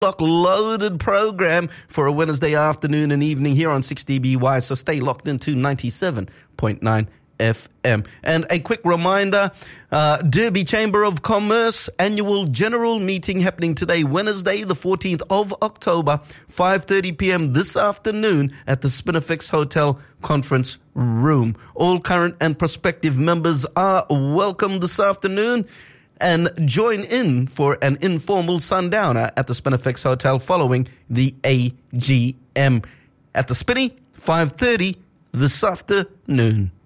loaded program for a Wednesday afternoon and evening here on 6DBY, so stay locked into 97.9 FM. And a quick reminder, Derby Chamber of Commerce annual general meeting happening today, Wednesday, the 14th of October, 5:30 p.m. this afternoon at the Spinifex Hotel Conference Room. All current and prospective members are welcome this afternoon. And join in for an informal sundowner at the Spinifex Hotel following the AGM. At the Spinny, 5:30 this afternoon.